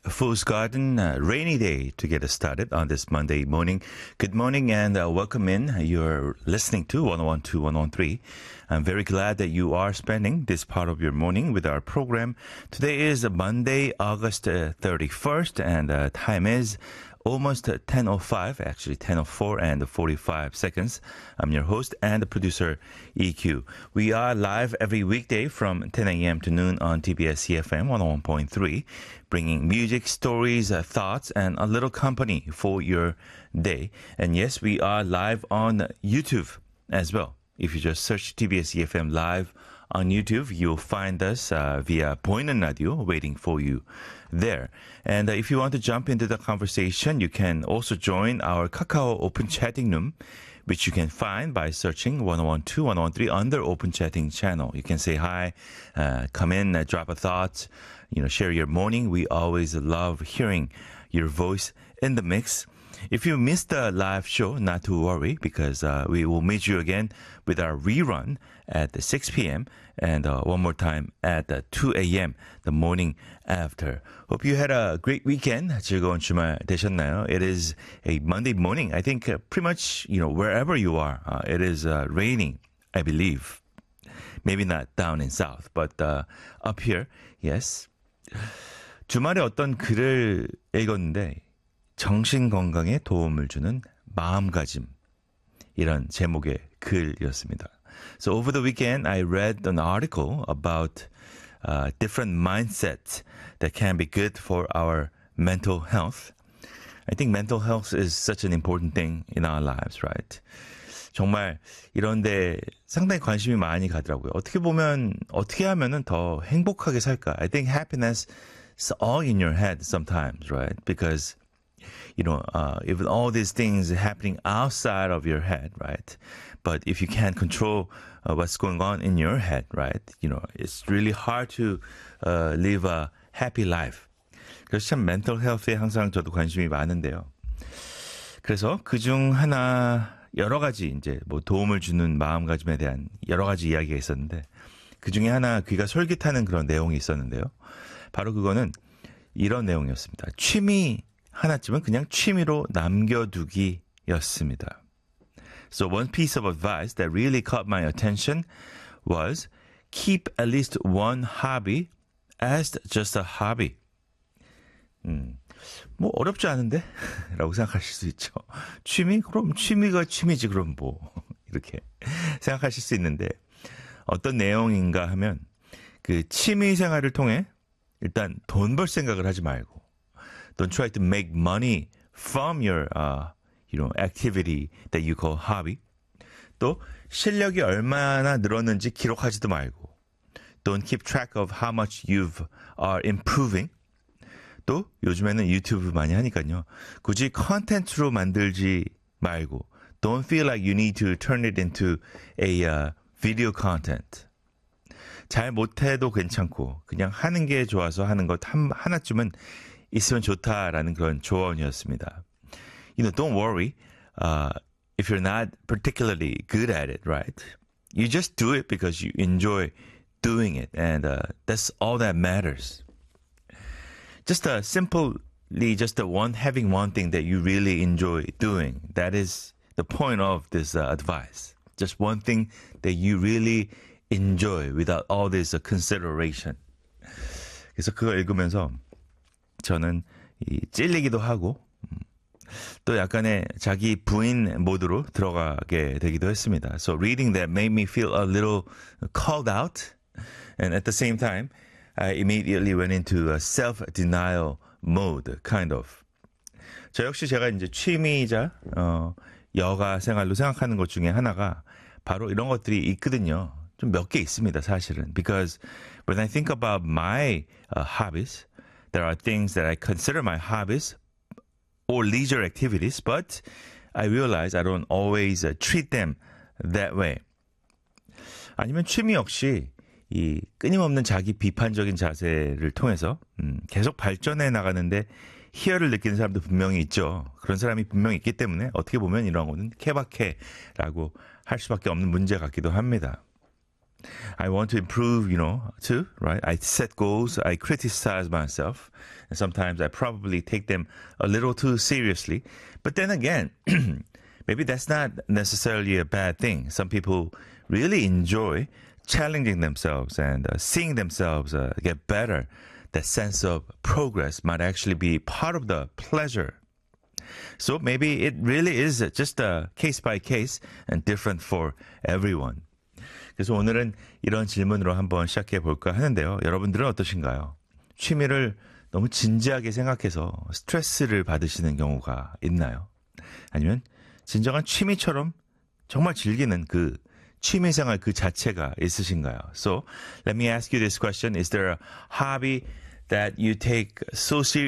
Fool's Garden, rainy day to get us started on this Monday morning. Good morning and welcome in. You're listening to 1012, 1013. I'm very glad that you are spending this part of your morning with our program. Today is Monday, August 31st, and time is almost 10:05, actually 10:04 and 45 seconds. I'm your host and producer, EQ. We are live every weekday from 10 a.m. to noon on TBS EFM 101.3, bringing music, stories, thoughts, and a little company for your day. And yes, we are live on YouTube as well. If you just search TBS EFM live on YouTube, you'll find us via 보이는 radio waiting for you there. And if you want to jump into the conversation, you can also join our Kakao Open Chatting Room, which you can find by searching 1012, 1013 under Open Chatting channel. You can say hi, come in, drop a thought, share your morning. We always love hearing your voice in the mix. If you missed the live show, not to worry, because we will meet you again with our rerun at 6 p.m. and one more time at 2 a.m. the morning after. Hope you had a great weekend. 즐거운 주말 되셨나요? It is a Monday morning. I think pretty much, wherever you are, it is raining, I believe. Maybe not down in south, but up here, yes. 주말에 어떤 글을 읽었는데 정신 건강에 도움을 주는 마음가짐, 이런 제목의 글이었습니다. So over the weekend, I read an article about different mindsets that can be good for our mental health. I think mental health is such an important thing in our lives, right? 정말 이런데 상당히 관심이 많이 가더라고요. 어떻게 보면 어떻게 하면은 더 행복하게 살까? I think happiness is all in your head sometimes, right? Because even all these things happening outside of your head, right? But if you can't control what's going on in your head, right? It's really hard to live a happy life. 그래서 참 mental health에 항상 저도 관심이 많은데요. 그래서 그중 하나 여러 가지 이제 도움을 주는 마음가짐에 대한 여러 가지 이야기가 있었는데 그 중에 하나 귀가 솔깃하는 그런 내용이 있었는데요. 바로 그거는 이런 내용이었습니다. 취미 하나쯤은 그냥 취미로 남겨두기였습니다. So one piece of advice that really caught my attention was keep at least one hobby as just a hobby. 어렵지 않은데? 라고 생각하실 수 있죠. 취미? 그럼 취미가 취미지 그럼 이렇게 생각하실 수 있는데 어떤 내용인가 하면 그 취미 생활을 통해 일단 돈 벌 생각을 하지 말고 Don't try to make money from your, activity that you call hobby. 또 실력이 얼마나 늘었는지 기록하지도 말고. Don't keep track of how much you are improving. 또 요즘에는 유튜브 많이 하니까요. 굳이 컨텐츠로 만들지 말고. Don't feel like you need to turn it into a video content. 잘 못해도 괜찮고 그냥 하는 게 좋아서 하는 것 하나쯤은 있으면 좋다라는 그런 조언이었습니다. Don't worry if you're not particularly good at it, right? You just do it because you enjoy doing it, and that's all that matters. Just having one thing that you really enjoy doing. That is the point of this advice. Just one thing that you really enjoy without all this consideration. 그래서 그거 읽으면서 저는 찔리기도 하고 또 약간의 자기 부인 모드로 들어가게 되기도 했습니다. So reading that made me feel a little called out, and at the same time, I immediately went into a self-denial mode, kind of. 저 역시 제가 이제 취미이자 여가 생활로 생각하는 것 중에 하나가 바로 이런 것들이 있거든요. 좀 몇 개 있습니다, 사실은. Because when I think about my hobbies, there are things that I consider my hobbies or leisure activities, but I realize I don't always treat them that way. 아니면 취미 역시 이 끊임없는 자기 비판적인 자세를 통해서 계속 발전해 나가는데 희열을 느끼는 사람도 분명히 있죠. 그런 사람이 분명히 있기 때문에 어떻게 보면 이런 거는 케바케라고 할 수밖에 없는 문제 같기도 합니다. I want to improve, too, right? I set goals, I criticize myself, and sometimes I probably take them a little too seriously. But then again, maybe that's not necessarily a bad thing. Some people really enjoy challenging themselves and seeing themselves get better. That sense of progress might actually be part of the pleasure. So maybe it really is just a case by case and different for everyone. 그래서 오늘은 이런 질문으로 한번 시작해 볼까 하는데요. 여러분들은 어떠신가요? 취미를 너무 진지하게 생각해서 스트레스를 받으시는 경우가 있나요? 아니면 진정한 취미처럼 정말 즐기는 그 취미생활 그 자체가 있으신가요? So let me ask you this question. Is there a hobby that you take so seriously